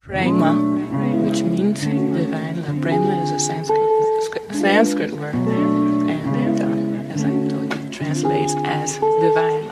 Prema, which means divine. Prema is a Sanskrit word, and it, as I told you, translates as divine.